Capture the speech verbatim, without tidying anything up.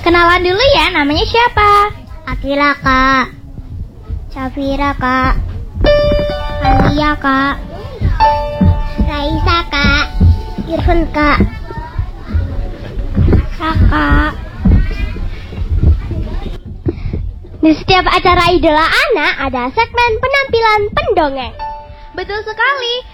Kenalan dulu ya, namanya siapa? Akila, Kak. Safira, Kak. Ania, Kak. Raisa, Kak. Irfan, Kak. Kakak. Di setiap acara Idola Anak ada segmen penampilan pendongeng. Betul sekali.